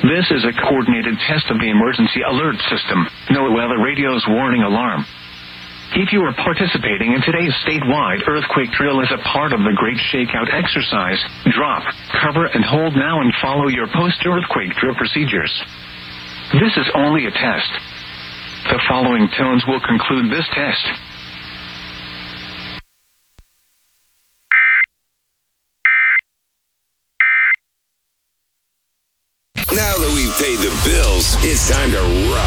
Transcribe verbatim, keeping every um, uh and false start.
This is a coordinated test of the emergency alert system. NOAA Weather Radio's warning alarm. If you are participating in today's statewide earthquake drill as a part of the Great Shakeout exercise, drop, cover, and hold now and follow your post-earthquake drill procedures. This is only a test. The following tones will conclude this test. Now that we've paid the bills, it's time to rock.